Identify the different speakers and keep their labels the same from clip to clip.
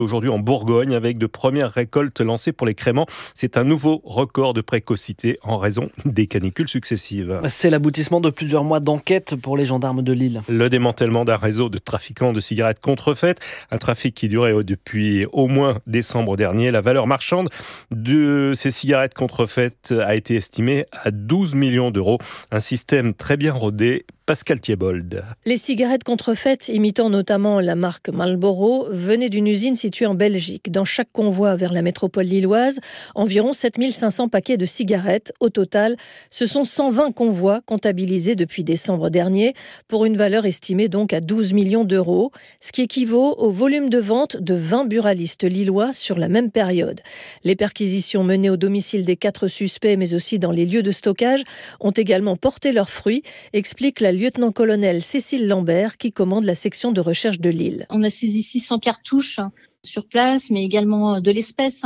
Speaker 1: Aujourd'hui en Bourgogne avec de premières récoltes lancées pour les créments. C'est un nouveau record de précocité en raison des canicules successives.
Speaker 2: C'est l'aboutissement de plusieurs mois d'enquête pour les gendarmes de Lille.
Speaker 1: Le démantèlement d'un réseau de trafiquants de cigarettes contrefaites, un trafic qui durait depuis au moins décembre dernier. La valeur marchande de ces cigarettes contrefaites a été estimée à 12 millions d'euros. Un système très bien rodé. Pascal Thiebold.
Speaker 3: Les cigarettes contrefaites, imitant notamment la marque Marlboro, venaient d'une usine située en Belgique. Dans chaque convoi vers la métropole lilloise, environ 7500 paquets de cigarettes. Au total, ce sont 120 convois comptabilisés depuis décembre dernier, pour une valeur estimée donc à 12 millions d'euros, ce qui équivaut au volume de vente de 20 buralistes lillois sur la même période. Les perquisitions menées au domicile des 4 suspects, mais aussi dans les lieux de stockage, ont également porté leurs fruits, explique la lieutenant-colonel Cécile Lambert qui commande la section de recherche de Lille.
Speaker 4: On a saisi 600 cartouches sur place, mais également de l'espèce,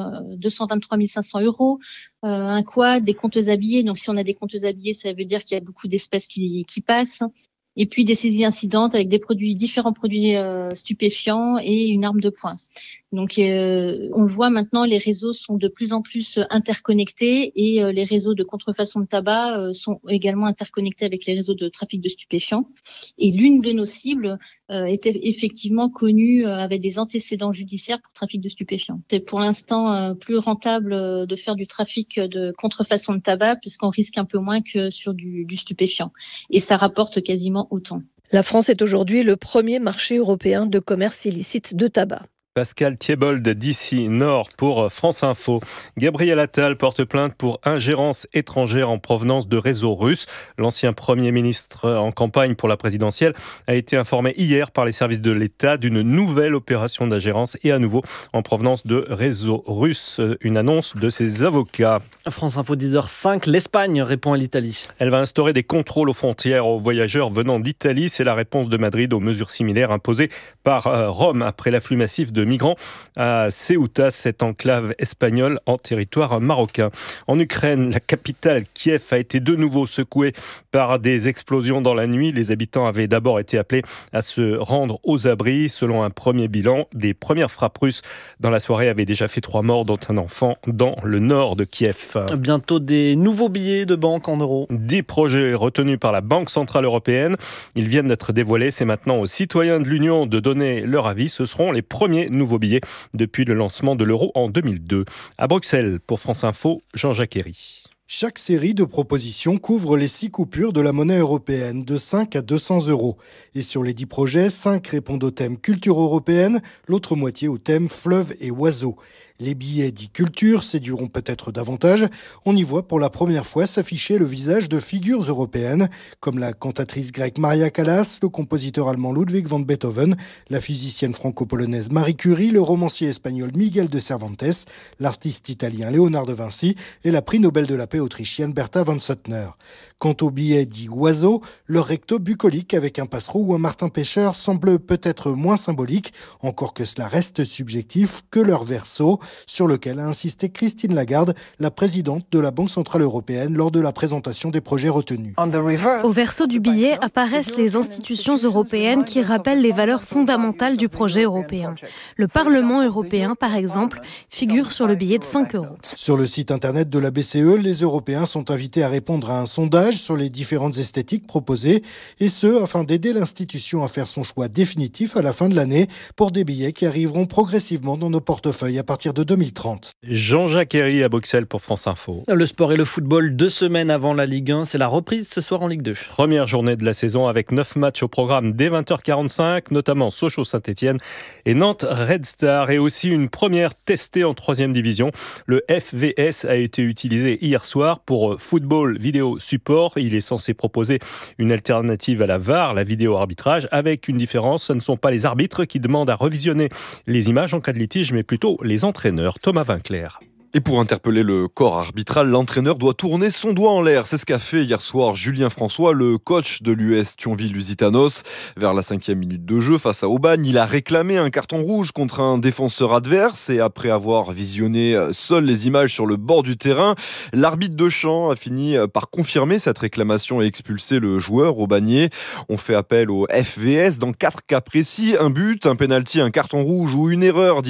Speaker 4: 223 500 euros, un quad, des compteuses habillées. Donc si on a des compteuses habillées, ça veut dire qu'il y a beaucoup d'espèces qui passent. Et puis des saisies incidentes avec différents produits stupéfiants et une arme de poing. Donc on le voit maintenant, les réseaux sont de plus en plus interconnectés et les réseaux de contrefaçon de tabac sont également interconnectés avec les réseaux de trafic de stupéfiants. Et l'une de nos cibles était effectivement connue avec des antécédents judiciaires pour trafic de stupéfiants. C'est pour l'instant plus rentable de faire du trafic de contrefaçon de tabac puisqu'on risque un peu moins que sur du stupéfiant. Et ça rapporte quasiment autant.
Speaker 3: La France est aujourd'hui le premier marché européen de commerce illicite de tabac.
Speaker 1: Pascal Thiebold d'ici Nord pour France Info. Gabriel Attal porte plainte pour ingérence étrangère en provenance de réseaux russes. L'ancien Premier ministre en campagne pour la présidentielle a été informé hier par les services de l'État d'une nouvelle opération d'ingérence et à nouveau en provenance de réseaux russes. Une annonce de ses avocats.
Speaker 2: France Info 10h05, l'Espagne répond à l'Italie.
Speaker 1: Elle va instaurer des contrôles aux frontières aux voyageurs venant d'Italie. C'est la réponse de Madrid aux mesures similaires imposées par Rome après l'afflux massif de migrants à Ceuta, cette enclave espagnole en territoire marocain. En Ukraine, la capitale Kiev a été de nouveau secouée par des explosions dans la nuit. Les habitants avaient d'abord été appelés à se rendre aux abris. Selon un premier bilan, des premières frappes russes dans la soirée avaient déjà fait 3 morts, dont un enfant dans le nord de Kiev.
Speaker 2: Bientôt des nouveaux billets de banque en euros.
Speaker 1: 10 projets retenus par la Banque Centrale Européenne. Ils viennent d'être dévoilés. C'est maintenant aux citoyens de l'Union de donner leur avis. Ce seront les premiers nouveaux billets depuis le lancement de l'euro en 2002. À Bruxelles, pour France Info, Jean-Jacques Herry.
Speaker 5: Chaque série de propositions couvre les 6 coupures de la monnaie européenne, de 5 à 200 euros. Et sur les 10 projets, 5 répondent au thème culture européenne, l'autre moitié au thème fleuves et oiseaux. Les billets dits culture séduiront peut-être davantage. On y voit pour la première fois s'afficher le visage de figures européennes, comme la cantatrice grecque Maria Callas, le compositeur allemand Ludwig van Beethoven, la physicienne franco-polonaise Marie Curie, le romancier espagnol Miguel de Cervantes, l'artiste italien Léonard de Vinci et la prix Nobel de la paix autrichienne Bertha von Suttner. Quant aux billets dits oiseaux, leur recto bucolique avec un passereau ou un martin pêcheur semble peut-être moins symbolique, encore que cela reste subjectif, que leur verso, sur lequel a insisté Christine Lagarde, la présidente de la Banque Centrale Européenne, lors de la présentation des projets retenus.
Speaker 6: Au verso du billet apparaissent les institutions européennes qui rappellent les valeurs fondamentales du projet européen. Le Parlement européen, par exemple, figure sur le billet de 5 euros.
Speaker 5: Sur le site internet de la BCE, les Européens sont invités à répondre à un sondage sur les différentes esthétiques proposées, et ce, afin d'aider l'institution à faire son choix définitif à la fin de l'année pour des billets qui arriveront progressivement dans nos portefeuilles à partir de 2030.
Speaker 1: Jean-Jacques Herry à Bruxelles pour France Info.
Speaker 2: Le sport et le football, 2 semaines avant la Ligue 1, c'est la reprise ce soir en Ligue 2.
Speaker 1: Première journée de la saison avec 9 matchs au programme dès 20h45, notamment Sochaux-Saint-Etienne et Nantes-Red Star, et aussi une première testée en 3e division. Le FVS a été utilisé hier soir pour Football Vidéo Support. Il est censé proposer une alternative à la VAR, la vidéo arbitrage, avec une différence. Ce ne sont pas les arbitres qui demandent à revisionner les images en cas de litige, mais plutôt les entraîneurs. Thomas Vinclair.
Speaker 7: Et pour interpeller le corps arbitral, l'entraîneur doit tourner son doigt en l'air. C'est ce qu'a fait hier soir Julien François, le coach de l'US Thionville-Lusitanos. Vers la 5e minute de jeu, face à Aubagne, il a réclamé un carton rouge contre un défenseur adverse. Et après avoir visionné seules les images sur le bord du terrain, l'arbitre de champ a fini par confirmer cette réclamation et expulser le joueur aubagnais. On fait appel au FVS dans 4 cas précis, un but, un pénalty, un carton rouge ou une erreur